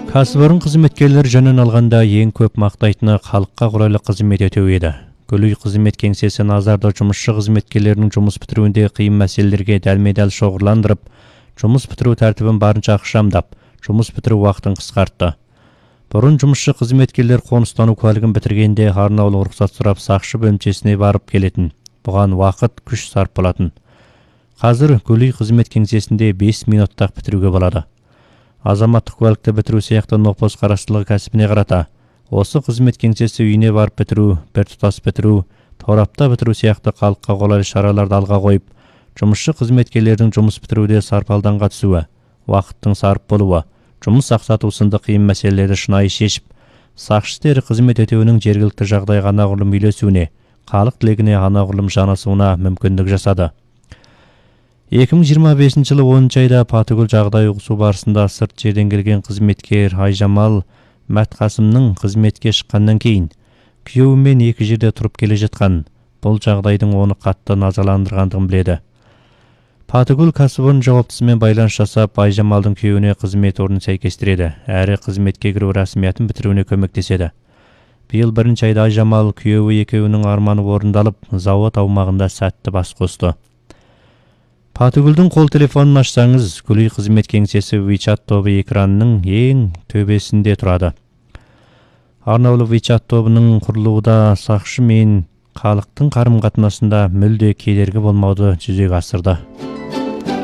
Кәсіпорын қызметкерлер жөнін алғанда ең көп мақтайтыны халыққа қолайлы қызмет ету еді. Гүлүй қызмет кеңсесі назарда жұмысшы қызметкерлерінің жұмыс бітіруінде қиын мәселелерге дәлме-дәл шоғырландырып, жұмыс бітіру тәртібін барынша ақшамдап, жұмыс бітіру уақытын қысқартты. Бұрын жұмысшы қызметкерлер қоныстану куәлігін бітіргенде арнаулы рұқсат сұрап сақшы бөлімшесіне барып келетін. Бұған уақыт, күш сарп болатын. Қазір Гүлүй қызмет кеңсесінде 5 минуттақ бітіруге болады. Азаматтық куәлікті бітіру сияқты нопос қарастылығы кәсібіне қарата. Осы қызмет кеңсесі үйіне барып бітіру, біртұтас бітіру, торапта бітіру сияқты халыққа қолайлы шараларды алға қойып, жұмысшы қызметкерлердің жұмыс бітіруде сарпалданға түсуі, уақыттың сарп болуы, жұмыс ақсату сынды қиын мәселелерді шынайы шешіп, сақшы істері қызмет етуінің жергілікті жағдайға анағұрлым үйлесуіне, халық тілегіне анағұрлым жанасуына мүмкіндік жасады. 2025 жылы 10 айда Патыгүл жағдай ұғысу барысында сырт жерден келген қызметкер Айжамал Мәтқасымның қызметке шыққаннан кейін күйеуімен екі жерде тұрып келе жатқан. Бұл жағдайдың оны қатты назаландырғандығын біледі. Патыгүл кәсіпорын жауаптысымен байланыс жасап, Айжамалдың күйеуіне қызмет орнын сәйкестіреді, әрі қызметке кіру рәсімиятын бітіруіне көмектеседі. Биыл 1 айда Айжамал күйеуі екеуінің арманы орындалып, зауыт аумағында сәтті бас қосты. Патыгүлдің қол телефонын ашсаңыз, Гүлүй қызмет кеңсесі WeChat тобы экранының ең төбесінде тұрады. Арнаулы WeChat тобының құрылуында сақшы мен халықтың қарым-қатынасында мүлде кедергі болмауды жүзеге асырды.